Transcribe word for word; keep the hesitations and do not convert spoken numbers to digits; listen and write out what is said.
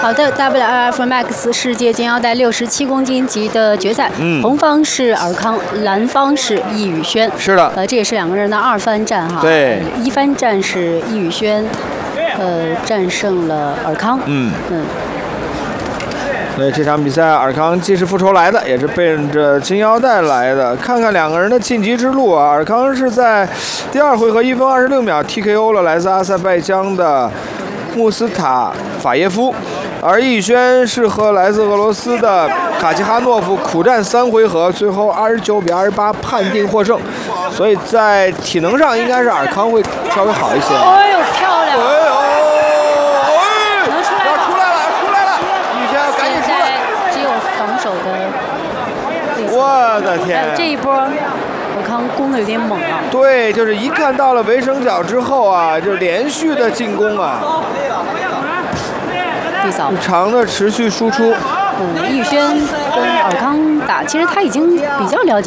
好的 ，W R F Max 世界金腰带六十七公斤级的决赛， 嗯， 红方是尔康，蓝方是易宇轩。 是的， 呃，这也是两个人的二番战哈。 对， 一番战是易宇轩，呃，战胜了尔康。 嗯嗯。 所以这场比赛，尔康既是复仇来的，也是奔着金腰带来的。看看两个人的晋级之路啊，尔康是在第二回合一分二十六秒 T K O 了来自阿塞拜疆的穆斯塔法耶夫，而易宇轩是和来自俄罗斯的卡奇哈诺夫苦战三回合，最后二十九比二十八判定获胜。所以在体能上应该是尔康会稍微好一些。 哎呦，漂亮！ 哎呦！我的天！ 这一波，尔康攻的有点猛啊。 对，就是一看到了围绳脚之后啊，就连续的进攻啊。 地扫。 长的持续输出。 嗯，易宇轩跟尔康打，其实他已经比较了解。